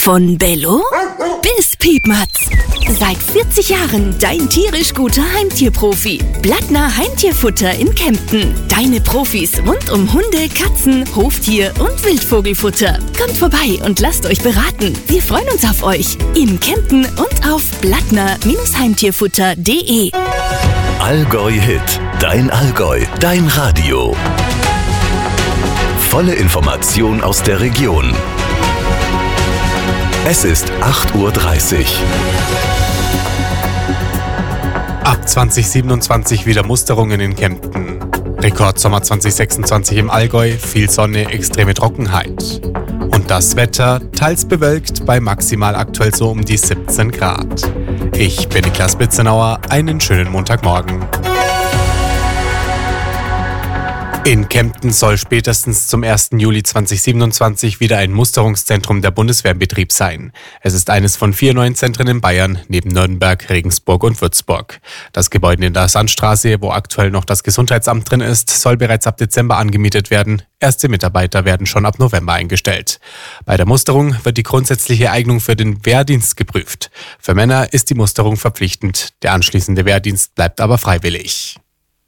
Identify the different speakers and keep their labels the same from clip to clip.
Speaker 1: Von Bello bis Piepmatz. Seit 40 Jahren dein tierisch guter Heimtierprofi. Blattner Heimtierfutter in Kempten. Deine Profis rund um Hunde, Katzen, Hoftier und Wildvogelfutter. Kommt vorbei und lasst euch beraten. Wir freuen uns auf euch. In Kempten und auf blattner-heimtierfutter.de.
Speaker 2: Allgäu Hit. Dein Allgäu. Dein Radio. Volle Information aus der Region. Es ist 8:30 Uhr.
Speaker 3: Ab 2027 wieder Musterungen in Kempten. Rekordsommer 2026 im Allgäu, viel Sonne, extreme Trockenheit. Und das Wetter teils bewölkt bei maximal aktuell so um die 17 Grad. Ich bin Niklas Bitzenauer, einen schönen Montagmorgen. In Kempten soll spätestens zum 1. Juli 2027 wieder ein Musterungszentrum der Bundeswehr in Betrieb sein. Es ist eines von 4 neuen Zentren in Bayern, neben Nürnberg, Regensburg und Würzburg. Das Gebäude in der Sandstraße, wo aktuell noch das Gesundheitsamt drin ist, soll bereits ab Dezember angemietet werden. Erste Mitarbeiter werden schon ab November eingestellt. Bei der Musterung wird die grundsätzliche Eignung für den Wehrdienst geprüft. Für Männer ist die Musterung verpflichtend, der anschließende Wehrdienst bleibt aber freiwillig.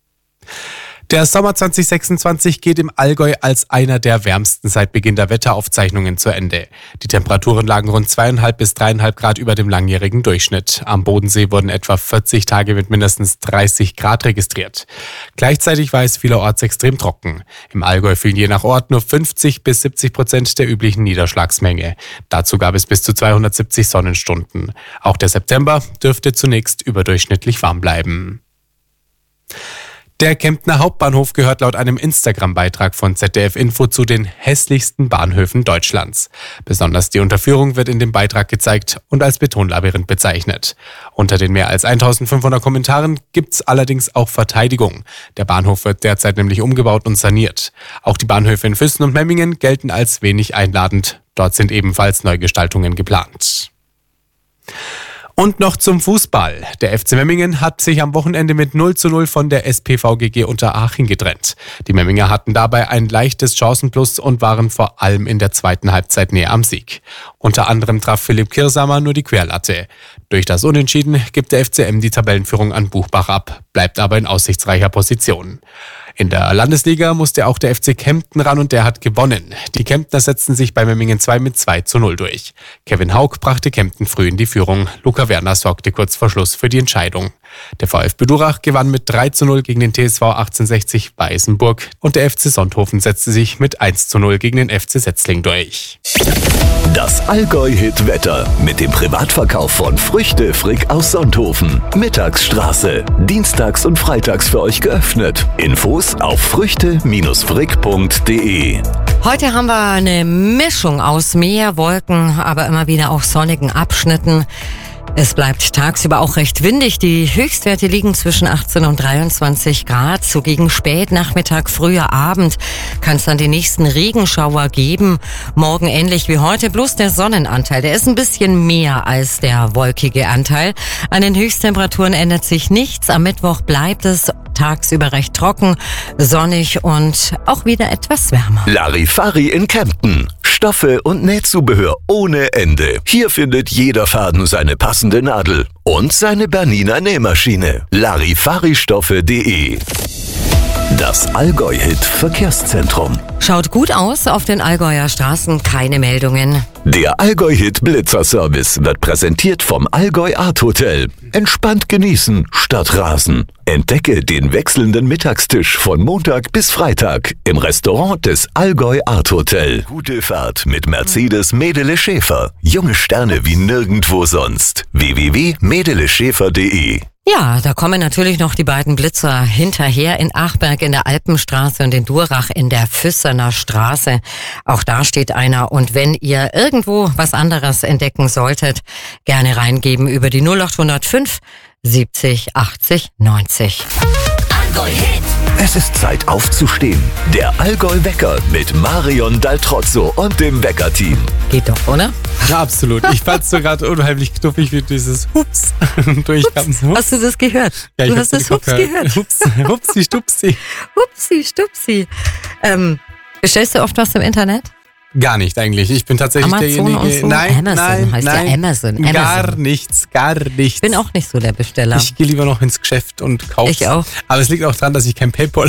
Speaker 3: Der Sommer 2026 geht im Allgäu als einer der wärmsten seit Beginn der Wetteraufzeichnungen zu Ende. Die Temperaturen lagen rund 2,5 bis 3,5 Grad über dem langjährigen Durchschnitt. Am Bodensee wurden etwa 40 Tage mit mindestens 30 Grad registriert. Gleichzeitig war es vielerorts extrem trocken. Im Allgäu fielen je nach Ort nur 50 bis 70% der üblichen Niederschlagsmenge. Dazu gab es bis zu 270 Sonnenstunden. Auch der September dürfte zunächst überdurchschnittlich warm bleiben. Der Kemptner Hauptbahnhof gehört laut einem Instagram-Beitrag von ZDF Info zu den hässlichsten Bahnhöfen Deutschlands. Besonders die Unterführung wird in dem Beitrag gezeigt und als Betonlabyrinth bezeichnet. Unter den mehr als 1500 Kommentaren gibt's allerdings auch Verteidigung. Der Bahnhof wird derzeit nämlich umgebaut und saniert. Auch die Bahnhöfe in Füssen und Memmingen gelten als wenig einladend. Dort sind ebenfalls Neugestaltungen geplant. Und noch zum Fußball. Der FC Memmingen hat sich am Wochenende mit 0:0 von der SpVgg Unterhaching getrennt. Die Memminger hatten dabei ein leichtes Chancenplus und waren vor allem in der zweiten Halbzeit näher am Sieg. Unter anderem traf Philipp Kirsamer nur die Querlatte. Durch das Unentschieden gibt der FCM die Tabellenführung an Buchbach ab, bleibt aber in aussichtsreicher Position. In der Landesliga musste auch der FC Kempten ran und der hat gewonnen. Die Kemptner setzten sich bei Memmingen 2 mit 2:0 durch. Kevin Haug brachte Kempten früh in die Führung. Luca Werner sorgte kurz vor Schluss für die Entscheidung. Der VfB Durach gewann mit 3:0 gegen den TSV 1860 Weißenburg und der FC Sonthofen setzte sich mit 1:0 gegen den FC Setzling durch.
Speaker 2: Das Allgäu-Hit-Wetter mit dem Privatverkauf von Früchte Frick aus Sonthofen. Mittagsstraße. Dienstags und freitags für euch geöffnet. Infos auf früchte-frick.de.
Speaker 4: Heute haben wir eine Mischung aus Meer, Wolken, aber immer wieder auch sonnigen Abschnitten. Es bleibt tagsüber auch recht windig. Die Höchstwerte liegen zwischen 18 und 23 Grad. So gegen Spätnachmittag, früher Abend kann es dann den nächsten Regenschauer geben. Morgen ähnlich wie heute, bloß der Sonnenanteil. Der ist ein bisschen mehr als der wolkige Anteil. An den Höchsttemperaturen ändert sich nichts. Am Mittwoch bleibt es tagsüber recht trocken, sonnig und auch wieder etwas wärmer.
Speaker 2: Larifari in Kempten. Stoffe und Nähzubehör ohne Ende. Hier findet jeder Faden seine passende Nadel und seine Bernina Nähmaschine. Larifaristoffe.de. Das Allgäu-Hit Verkehrszentrum.
Speaker 4: Schaut gut aus auf den Allgäuer Straßen, keine Meldungen.
Speaker 2: Der Allgäu-Hit Blitzerservice wird präsentiert vom Allgäu Art Hotel. Entspannt genießen statt rasen. Entdecke den wechselnden Mittagstisch von Montag bis Freitag im Restaurant des Allgäu Art Hotel. Gute Fahrt mit Mercedes Medele Schäfer. Junge Sterne wie nirgendwo sonst. www.medeleschäfer.de.
Speaker 4: Ja, da kommen natürlich noch die beiden Blitzer hinterher in Achberg in der Alpenstraße und in Durach in der Füssener Straße. Auch da steht einer. Und wenn ihr irgendwo was anderes entdecken solltet, gerne reingeben über die 0805 70 80 90.
Speaker 1: Allgäu Hit.
Speaker 2: Es ist Zeit aufzustehen. Der Allgäu-Wecker mit Marion Daltrozzo und dem Wecker-Team.
Speaker 4: Geht doch, oder?
Speaker 3: Ja, absolut. Ich fand's so gerade unheimlich knuffig, wie dieses Hups durchkam.
Speaker 4: Hast du das gehört?
Speaker 3: Ja,
Speaker 4: du hast das Hups gehört.
Speaker 3: Hupsi, stupsi.
Speaker 4: Hupsi, stupsi. Bestellst du oft was im Internet?
Speaker 3: Gar nicht eigentlich. Ich bin tatsächlich
Speaker 4: Amazon
Speaker 3: derjenige.
Speaker 4: und so?
Speaker 3: Nein,
Speaker 4: Amazon heißt ja Amazon.
Speaker 3: Gar nichts.
Speaker 4: Ich bin auch nicht so der Besteller.
Speaker 3: Ich gehe lieber noch ins Geschäft und kaufe.
Speaker 4: Ich auch.
Speaker 3: Aber es liegt auch daran, dass ich kein PayPal